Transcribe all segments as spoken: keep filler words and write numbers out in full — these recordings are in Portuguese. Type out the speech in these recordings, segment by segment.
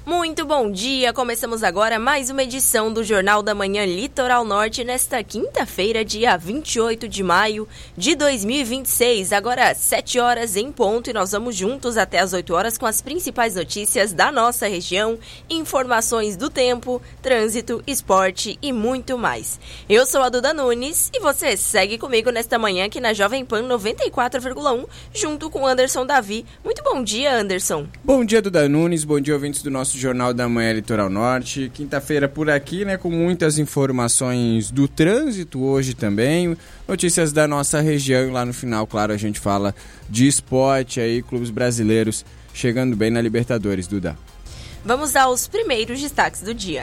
Muito bom dia, começamos agora mais uma edição do Jornal da Manhã Litoral Norte nesta quinta-feira, dia vinte e oito de maio de dois mil e vinte e seis, agora sete horas em ponto e nós vamos juntos até as oito horas com as principais notícias da nossa região, informações do tempo, trânsito, esporte e muito mais. Eu sou a Duda Nunes e você segue comigo nesta manhã aqui na Jovem Pan noventa e quatro vírgula um, junto com Anderson Davi. Muito bom dia, Anderson. Bom dia, Duda Nunes, bom dia, ouvintes do nosso Jornal da Manhã Litoral Norte. Quinta-feira por aqui, né, com muitas informações do trânsito hoje também, notícias da nossa região e lá no final, claro, a gente fala de esporte aí, clubes brasileiros chegando bem na Libertadores, Duda. Vamos aos primeiros destaques do dia.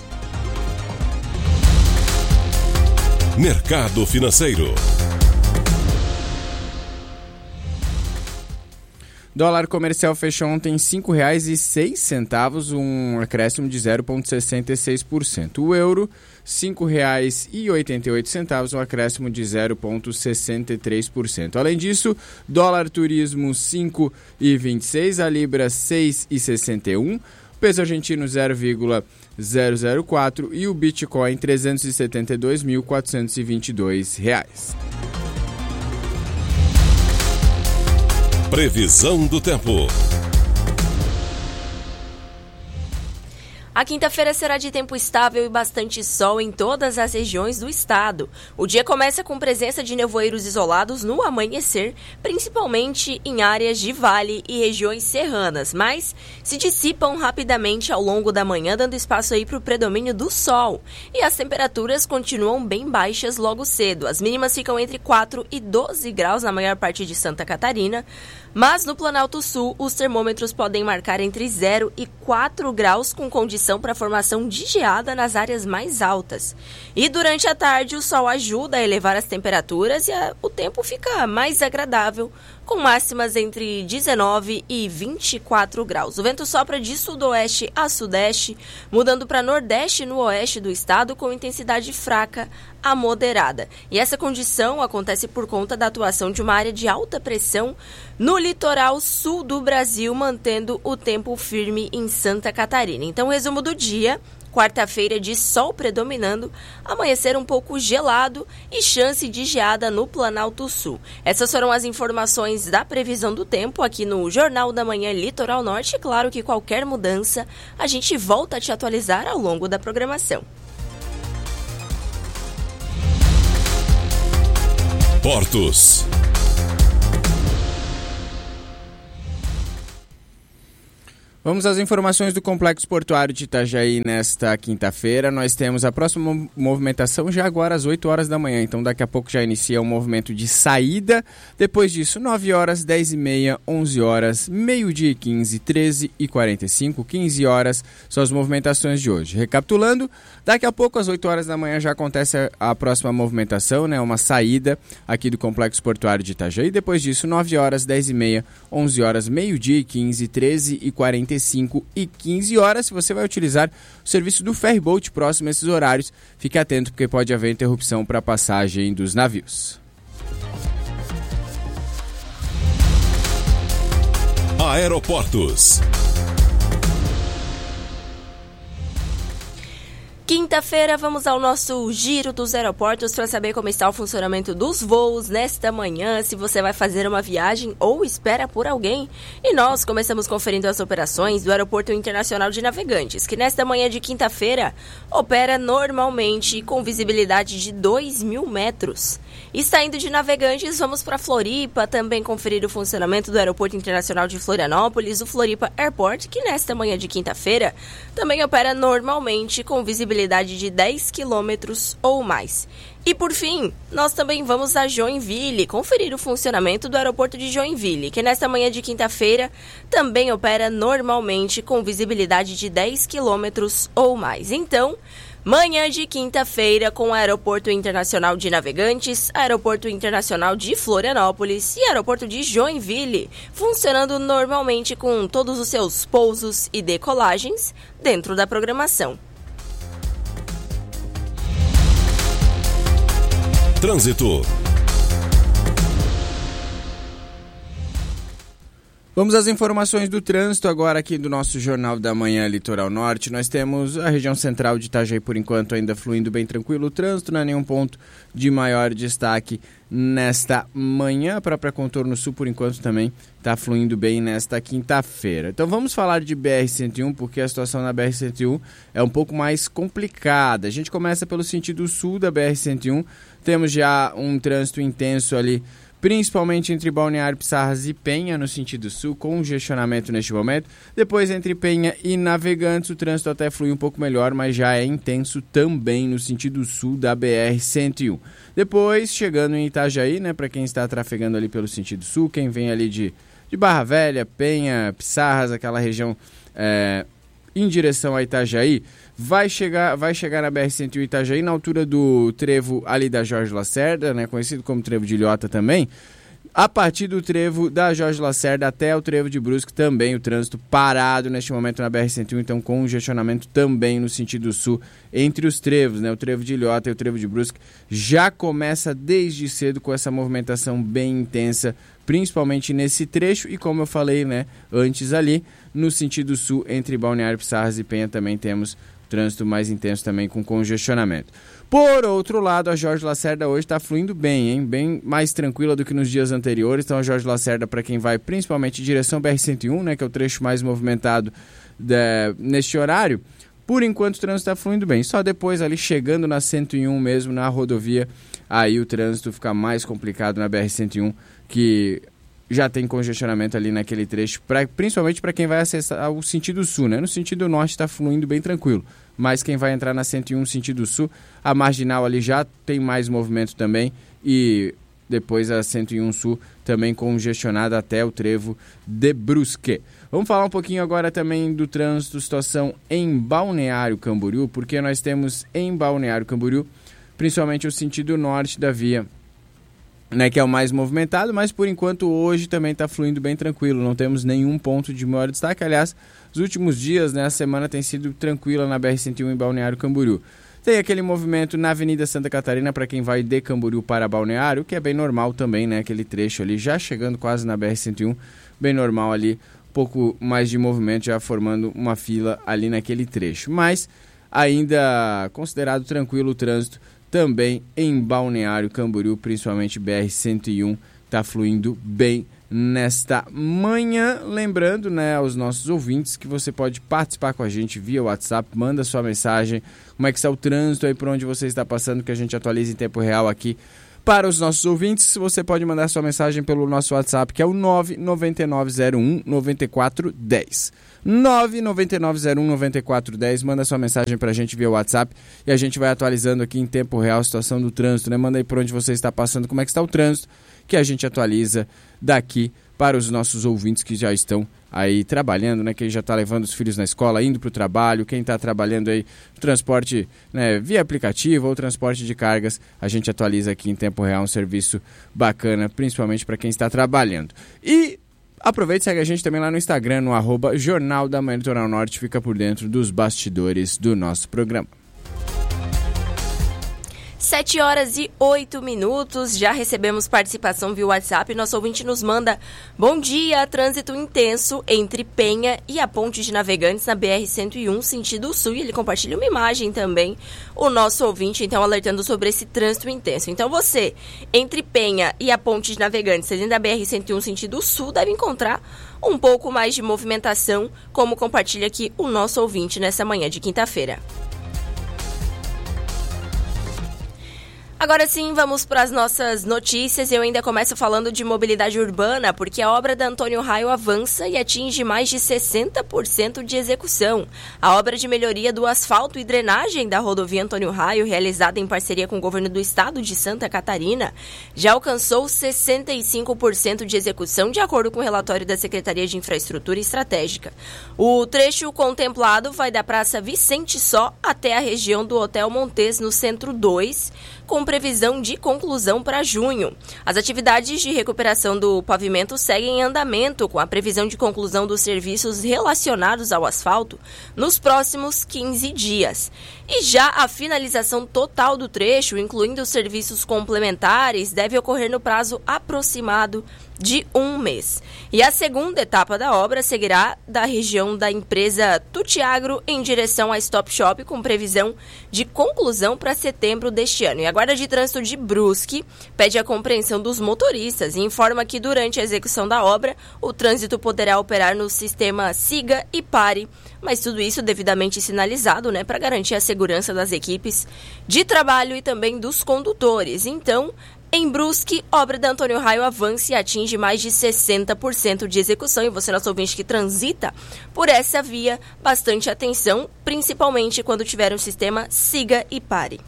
Mercado Financeiro. Dólar comercial fechou ontem em cinco reais e seis centavos, um acréscimo de zero vírgula sessenta e seis por cento. O euro, cinco reais e oitenta e oito centavos, um acréscimo de zero vírgula sessenta e três por cento. Além disso, dólar turismo cinco reais e vinte e seis centavos, a libra seis reais e sessenta e um centavos, o peso argentino zero vírgula zero zero quatro e o Bitcoin trezentos e setenta e dois mil, quatrocentos e vinte e dois reais. Previsão do tempo. A quinta-feira será de tempo estável e bastante sol em todas as regiões do estado. O dia começa com presença de nevoeiros isolados no amanhecer, principalmente em áreas de vale e regiões serranas, mas se dissipam rapidamente ao longo da manhã, dando espaço aí para o predomínio do sol. E as temperaturas continuam bem baixas logo cedo. As mínimas ficam entre quatro e doze graus na maior parte de Santa Catarina, mas no Planalto Sul os termômetros podem marcar entre zero e quatro graus, com condição para a formação de geada nas áreas mais altas. E durante a tarde o sol ajuda a elevar as temperaturas e a, o tempo fica mais agradável, com máximas entre dezenove e vinte e quatro graus. O vento sopra de sudoeste a sudeste, mudando para nordeste no oeste do estado com intensidade fraca a moderada. E essa condição acontece por conta da atuação de uma área de alta pressão no litoral sul do Brasil, mantendo o tempo firme em Santa Catarina. Então, resumo do dia: quarta-feira de sol predominando, amanhecer um pouco gelado e chance de geada no Planalto Sul. Essas foram as informações da previsão do tempo aqui no Jornal da Manhã Litoral Norte. Claro que qualquer mudança a gente volta a te atualizar ao longo da programação. Portos. Vamos às informações do Complexo Portuário de Itajaí nesta quinta-feira. Nós temos a próxima movimentação já agora às oito horas da manhã, então daqui a pouco já inicia o movimento de saída. Depois disso, nove horas, dez e meia, onze horas, meio-dia e quinze, treze e quarenta e cinco, quinze horas são as movimentações de hoje. Recapitulando, daqui a pouco às oito horas da manhã já acontece a, a próxima movimentação, né, uma saída aqui do Complexo Portuário de Itajaí. Depois disso, nove horas, dez e meia, onze horas, meio-dia e quinze, treze e quarenta e cinco e quinze horas. Se você vai utilizar o serviço do Ferryboat próximo a esses horários, fique atento porque pode haver interrupção para a passagem dos navios. Aeroportos. Quinta-feira, vamos ao nosso giro dos aeroportos para saber como está o funcionamento dos voos nesta manhã, se você vai fazer uma viagem ou espera por alguém. E nós começamos conferindo as operações do Aeroporto Internacional de Navegantes, que nesta manhã de quinta-feira opera normalmente com visibilidade de dois mil metros. E saindo de Navegantes, vamos para Floripa, também conferir o funcionamento do Aeroporto Internacional de Florianópolis, o Floripa Airport, que nesta manhã de quinta-feira também opera normalmente com visibilidade de dez quilômetros ou mais. E por fim, nós também vamos a Joinville, conferir o funcionamento do aeroporto de Joinville, que nesta manhã de quinta-feira também opera normalmente com visibilidade de dez quilômetros ou mais. Então, manhã de quinta-feira com o Aeroporto Internacional de Navegantes, Aeroporto Internacional de Florianópolis e Aeroporto de Joinville, funcionando normalmente com todos os seus pousos e decolagens dentro da programação. Trânsito. Vamos às informações do trânsito agora aqui do nosso Jornal da Manhã Litoral Norte. Nós temos a região central de Itajaí, por enquanto, ainda fluindo bem tranquilo o trânsito, não há nenhum ponto de maior destaque nesta manhã. A própria Contorno Sul, por enquanto, também está fluindo bem nesta quinta-feira. Então vamos falar de B R cento e um, porque a situação na B R cento e um é um pouco mais complicada. A gente começa pelo sentido sul da B R cento e um, temos já um trânsito intenso ali, principalmente entre Balneário Pissarras e Penha, no sentido sul, congestionamento neste momento. Depois, entre Penha e Navegantes, o trânsito até flui um pouco melhor, mas já é intenso também no sentido sul da B R cento e um. Depois, chegando em Itajaí, né, para quem está trafegando ali pelo sentido sul, quem vem ali de, de Barra Velha, Penha, Pissarras, aquela região é, em direção a Itajaí, Vai chegar, vai chegar na B R cento e um Itajaí, na altura do trevo ali da Jorge Lacerda, né, conhecido como trevo de Ilhota também. A partir do trevo da Jorge Lacerda até o trevo de Brusque, também o trânsito parado neste momento na B R cento e um, então congestionamento também no sentido sul entre os trevos, né, o trevo de Ilhota e o trevo de Brusque já começa desde cedo com essa movimentação bem intensa, principalmente nesse trecho e, como eu falei, né, antes ali, no sentido sul entre Balneário Pissarras e Penha também temos trânsito mais intenso também com congestionamento. Por outro lado, a Jorge Lacerda hoje está fluindo bem, hein? Bem mais tranquila do que nos dias anteriores. Então a Jorge Lacerda, para quem vai principalmente em direção B R cento e um, né, que é o trecho mais movimentado de, neste horário, por enquanto o trânsito está fluindo bem. Só depois ali chegando na cento e um mesmo, na rodovia, aí o trânsito fica mais complicado na B R cento e um, que já tem congestionamento ali naquele trecho, pra, principalmente para quem vai acessar o sentido sul, né? No sentido norte está fluindo bem tranquilo, mas quem vai entrar na cento e um sentido sul, a marginal ali já tem mais movimento também e depois a cento e um sul também congestionada até o trevo de Brusque. Vamos falar um pouquinho agora também do trânsito, situação em Balneário Camboriú, porque nós temos em Balneário Camboriú, principalmente o sentido norte da via, né, que é o mais movimentado, mas por enquanto hoje também está fluindo bem tranquilo, não temos nenhum ponto de maior destaque. Aliás, os últimos dias, né, a semana tem sido tranquila na B R cento e um em Balneário Camboriú. Tem aquele movimento na Avenida Santa Catarina para quem vai de Camboriú para Balneário, que é bem normal também, né, aquele trecho ali, já chegando quase na B R cento e um, bem normal ali, um pouco mais de movimento, já formando uma fila ali naquele trecho. Mas ainda considerado tranquilo o trânsito também em Balneário Camboriú, principalmente B R cento e um, está fluindo bem nesta manhã. Lembrando, né, aos nossos ouvintes que você pode participar com a gente via WhatsApp, manda sua mensagem, como é que está o trânsito aí por onde você está passando, que a gente atualiza em tempo real aqui para os nossos ouvintes. Você pode mandar sua mensagem pelo nosso WhatsApp, que é o nove nove nove zero um nove quatro um zero. nove nove nove zero um nove quatro um zero. Manda sua mensagem pra gente via WhatsApp e a gente vai atualizando aqui em tempo real a situação do trânsito, né? Manda aí por onde você está passando, como é que está o trânsito, que a gente atualiza daqui para os nossos ouvintes que já estão aí trabalhando, né? Quem já está levando os filhos na escola, indo para o trabalho, quem está trabalhando aí no transporte, né, via aplicativo ou transporte de cargas, a gente atualiza aqui em tempo real um serviço bacana, principalmente para quem está trabalhando. E aproveite e segue a gente também lá no Instagram, no arroba Jornal da Manhã Litoral Norte, fica por dentro dos bastidores do nosso programa. sete horas e oito minutos, já recebemos participação via WhatsApp. Nosso ouvinte nos manda: bom dia, trânsito intenso entre Penha e a Ponte de Navegantes na B R cento e um, sentido sul. E ele compartilha uma imagem também, o nosso ouvinte, então, alertando sobre esse trânsito intenso. Então você, entre Penha e a Ponte de Navegantes, dentro da B R cento e um, sentido sul, deve encontrar um pouco mais de movimentação, como compartilha aqui o nosso ouvinte nessa manhã de quinta-feira. Agora sim, vamos para as nossas notícias. Eu ainda começo falando de mobilidade urbana, porque a obra da Antônio Raio avança e atinge mais de sessenta por cento de execução. A obra de melhoria do asfalto e drenagem da rodovia Antônio Raio, realizada em parceria com o governo do estado de Santa Catarina, já alcançou sessenta e cinco por cento de execução, de acordo com o relatório da Secretaria de Infraestrutura Estratégica. O trecho contemplado vai da Praça Vicente Só até a região do Hotel Montes, no Centro dois, com previsão de conclusão para junho. As atividades de recuperação do pavimento seguem em andamento, com a previsão de conclusão dos serviços relacionados ao asfalto nos próximos quinze dias. E já a finalização total do trecho, incluindo os serviços complementares, deve ocorrer no prazo aproximado de um mês. E a segunda etapa da obra seguirá da região da empresa Tutiagro em direção a Stop Shop, com previsão de conclusão para setembro deste ano. E a Guarda de Trânsito de Brusque pede a compreensão dos motoristas e informa que durante a execução da obra, o trânsito poderá operar no sistema Siga e Pare, mas tudo isso devidamente sinalizado, né, para garantir a segurança das equipes de trabalho e também dos condutores. Então, em Brusque, obra da Antônio Raio avança e atinge mais de sessenta por cento de execução. E você, nosso ouvinte que transita por essa via, bastante atenção, principalmente quando tiver um sistema Siga e Pare.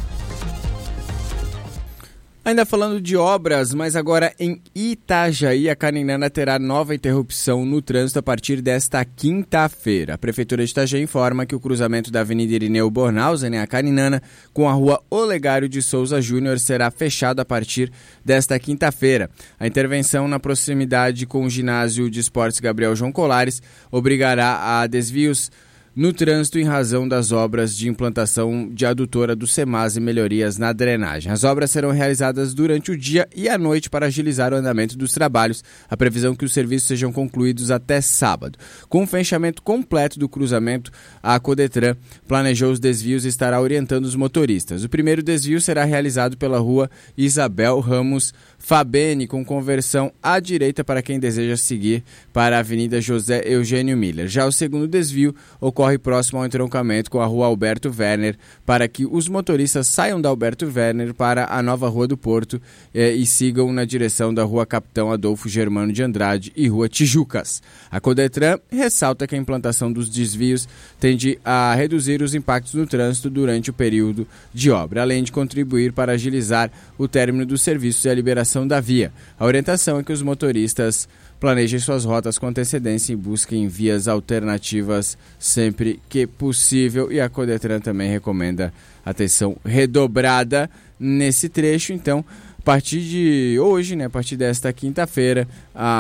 Ainda falando de obras, mas agora em Itajaí, a Caninana terá nova interrupção no trânsito a partir desta quinta-feira. A Prefeitura de Itajaí informa que o cruzamento da Avenida Irineu Bornhausen, a Caninana, com a Rua Olegário de Souza Júnior, será fechado a partir desta quinta-feira. A intervenção na proximidade com o ginásio de esportes Gabriel João Colares obrigará a desvios no trânsito em razão das obras de implantação de adutora do SEMAS e melhorias na drenagem. As obras serão realizadas durante o dia e à noite para agilizar o andamento dos trabalhos. A previsão é que os serviços sejam concluídos até sábado. Com o fechamento completo do cruzamento, a Codetran planejou os desvios e estará orientando os motoristas. O primeiro desvio será realizado pela rua Isabel Ramos Fabene, com conversão à direita para quem deseja seguir para a Avenida José Eugênio Miller. Já o segundo desvio ocorre próximo ao entroncamento com a Rua Alberto Werner, para que os motoristas saiam da Alberto Werner para a nova Rua do Porto eh, e sigam na direção da Rua Capitão Adolfo Germano de Andrade e Rua Tijucas. A Codetran ressalta que a implantação dos desvios tende a reduzir os impactos no trânsito durante o período de obra, além de contribuir para agilizar o término dos serviços e a liberação da via. A orientação é que os motoristas planejem suas rotas com antecedência e busquem vias alternativas sempre que possível. E a Codetran também recomenda atenção redobrada nesse trecho. Então, a partir de hoje, né, a partir desta quinta-feira,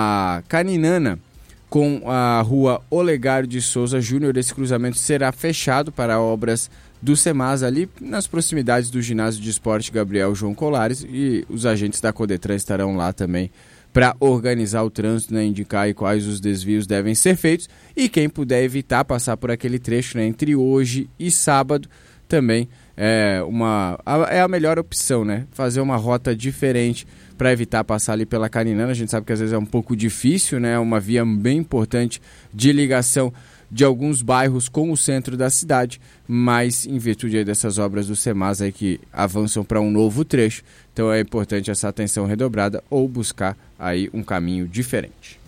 a Caninana com a Rua Olegário de Souza Júnior, esse cruzamento será fechado para obras do SEMAS ali nas proximidades do ginásio de esporte Gabriel João Colares, e os agentes da Codetran estarão lá também para organizar o trânsito, né, indicar aí quais os desvios devem ser feitos, e quem puder evitar passar por aquele trecho, né, entre hoje e sábado, também é, uma, é a melhor opção, né, fazer uma rota diferente para evitar passar ali pela Caninana. A gente sabe que às vezes é um pouco difícil, né, uma via bem importante de ligação de alguns bairros com o centro da cidade, mas em virtude aí dessas obras do SEMAS aí que avançam para um novo trecho, então é importante essa atenção redobrada ou buscar aí um caminho diferente.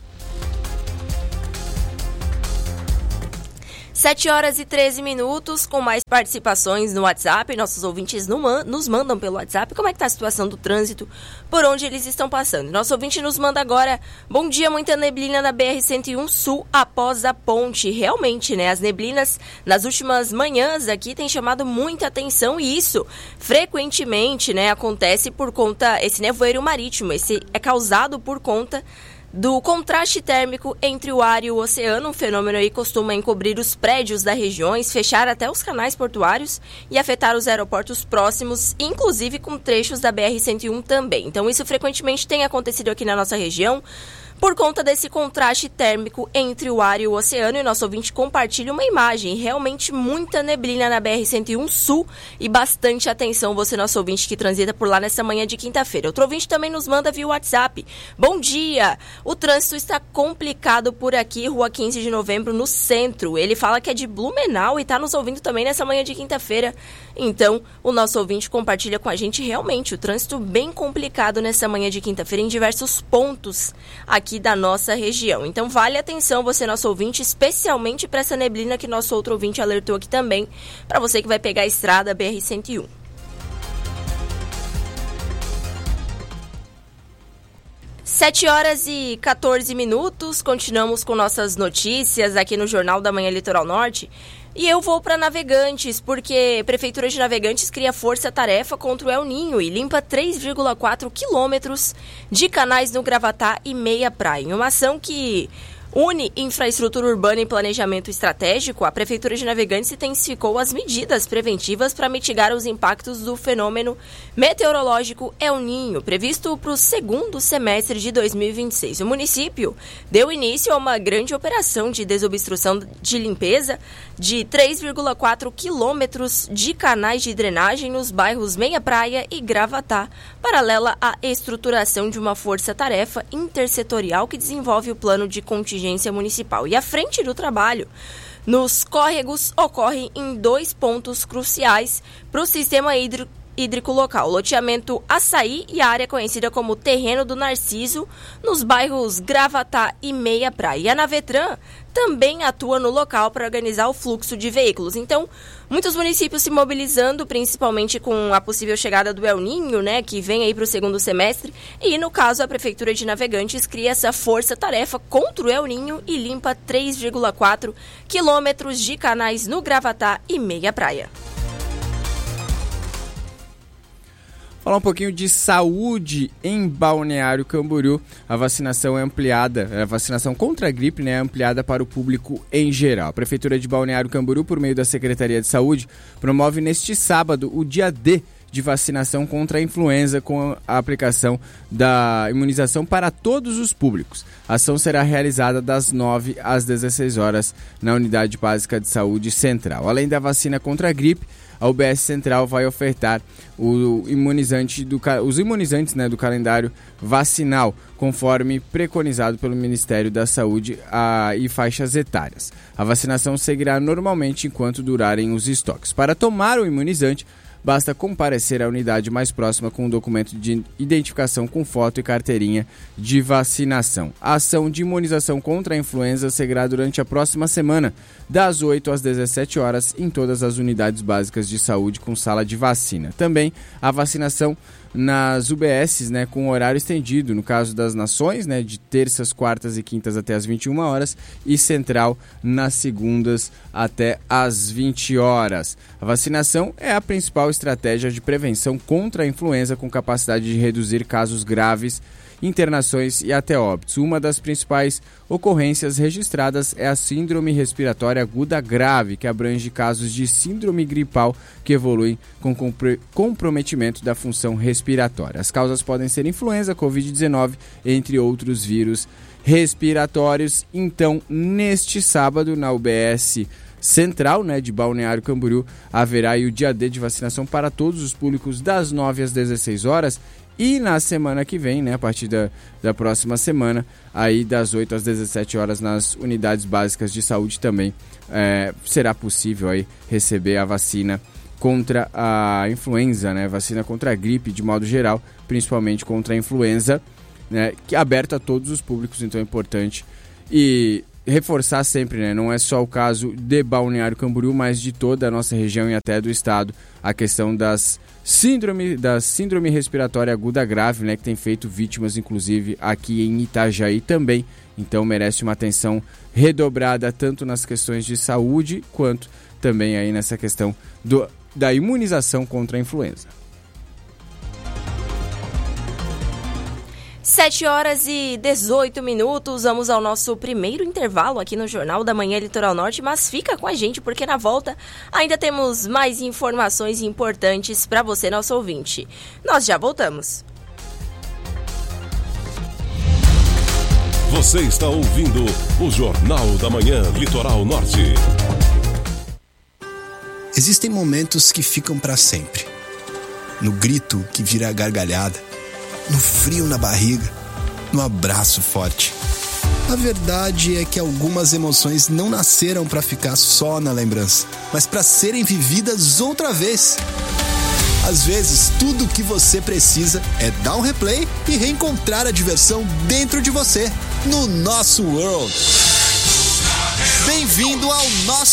sete horas e treze minutos, com mais participações no WhatsApp. Nossos ouvintes nos mandam pelo WhatsApp como é que está a situação do trânsito, por onde eles estão passando. Nosso ouvinte nos manda agora: bom dia, muita neblina na B R cento e um Sul após a ponte. Realmente, né, as neblinas nas últimas manhãs aqui têm chamado muita atenção, e isso frequentemente, né, acontece por conta, esse nevoeiro marítimo, esse é causado por conta do contraste térmico entre o ar e o oceano. Um fenômeno aí costuma encobrir os prédios das regiões, fechar até os canais portuários e afetar os aeroportos próximos, inclusive com trechos da B R cento e um também. Então isso frequentemente tem acontecido aqui na nossa região por conta desse contraste térmico entre o ar e o oceano. E nosso ouvinte compartilha uma imagem, realmente muita neblina na B R cento e um Sul, e bastante atenção você, nosso ouvinte que transita por lá nessa manhã de quinta-feira. Outro ouvinte também nos manda via WhatsApp: bom dia, o trânsito está complicado por aqui, Rua quinze de novembro, no centro. Ele fala que é de Blumenau e está nos ouvindo também nessa manhã de quinta-feira. Então, o nosso ouvinte compartilha com a gente realmente o trânsito bem complicado nessa manhã de quinta-feira em diversos pontos aqui da nossa região. Então vale atenção você, nosso ouvinte, especialmente para essa neblina que nosso outro ouvinte alertou aqui também, para você que vai pegar a estrada B R cento e um. sete horas e quatorze minutos, continuamos com nossas notícias aqui no Jornal da Manhã Litoral Norte. E eu vou para Navegantes, porque a Prefeitura de Navegantes cria força-tarefa contra o El Ninho e limpa três vírgula quatro quilômetros de canais no Gravatá e Meia Praia. Em uma ação que Une infraestrutura urbana e planejamento estratégico, a Prefeitura de Navegantes intensificou as medidas preventivas para mitigar os impactos do fenômeno meteorológico El Niño, previsto para o segundo semestre de dois mil e vinte e seis. O município deu início a uma grande operação de desobstrução de limpeza de três vírgula quatro quilômetros de canais de drenagem nos bairros Meia Praia e Gravatá, paralela à estruturação de uma força-tarefa intersetorial que desenvolve o plano de contingência municipal. E à frente do trabalho nos córregos ocorre em dois pontos cruciais para o sistema hídrico hídrico local, o loteamento Açaí e a área conhecida como Terreno do Narciso, nos bairros Gravatá e Meia Praia. E a Navetran também atua no local para organizar o fluxo de veículos. Então, muitos municípios se mobilizando, principalmente com a possível chegada do El Niño, né, que vem aí para o segundo semestre. E, no caso, a Prefeitura de Navegantes cria essa força-tarefa contra o El Niño e limpa três vírgula quatro quilômetros de canais no Gravatá e Meia Praia. Falar um pouquinho de saúde em Balneário Camboriú. A vacinação é ampliada, a vacinação contra a gripe, né, é ampliada para o público em geral. A Prefeitura de Balneário Camboriú, por meio da Secretaria de Saúde, promove neste sábado o dia D de vacinação contra a influenza com a aplicação da imunização para todos os públicos. A ação será realizada das nove às dezesseis horas na Unidade Básica de Saúde Central. Além da vacina contra a gripe, a U B S Central vai ofertar o imunizante do, os imunizantes, né, do calendário vacinal, conforme preconizado pelo Ministério da Saúde a, e faixas etárias. A vacinação seguirá normalmente enquanto durarem os estoques. Para tomar o imunizante, basta comparecer à unidade mais próxima com um documento de identificação com foto e carteirinha de vacinação. A ação de imunização contra a influenza seguirá durante a próxima semana, das oito às dezessete horas, em todas as unidades básicas de saúde com sala de vacina. Também a vacinação nas U B S, né, com horário estendido, no caso das Nações, né, de terças, quartas e quintas até as vinte e uma horas, e Central nas segundas até as vinte horas. A vacinação é a principal estratégia de prevenção contra a influenza, com capacidade de reduzir casos graves, internações e até óbitos. Uma das principais ocorrências registradas é a síndrome respiratória aguda grave, que abrange casos de síndrome gripal que evoluem com comprometimento da função respiratória. As causas podem ser influenza, covid dezenove, entre outros vírus respiratórios. Então, neste sábado, na U B S Central, né, de Balneário Camboriú, haverá aí o dia D de vacinação para todos os públicos das nove às dezesseis horas. E na semana que vem, né, a partir da, da próxima semana, aí das oito às dezessete horas nas unidades básicas de saúde também é, será possível aí receber a vacina contra a influenza, né, vacina contra a gripe de modo geral, principalmente contra a influenza, né, que é aberta a todos os públicos, então é importante. E reforçar sempre, né, não é só o caso de Balneário Camboriú, mas de toda a nossa região e até do estado, a questão das síndrome, da síndrome respiratória aguda grave, né, que tem feito vítimas, inclusive, aqui em Itajaí também. Então merece uma atenção redobrada, tanto nas questões de saúde, quanto também aí nessa questão do, da imunização contra a influenza. sete horas e dezoito minutos, vamos ao nosso primeiro intervalo aqui no Jornal da Manhã Litoral Norte, mas fica com a gente porque na volta ainda temos mais informações importantes para você, nosso ouvinte. Nós já voltamos. Você está ouvindo o Jornal da Manhã Litoral Norte. Existem momentos que ficam para sempre. No grito que vira gargalhada, no frio na barriga, no abraço forte. A verdade é que algumas emoções não nasceram para ficar só na lembrança, mas para serem vividas outra vez. Às vezes, tudo o que você precisa é dar um replay e reencontrar a diversão dentro de você, no nosso World. Bem-vindo ao nosso